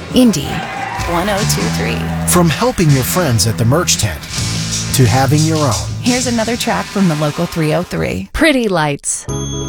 Indy 1023. From helping your friends at the merch tent to having your own. Here's another track from the local 303. Pretty Lights.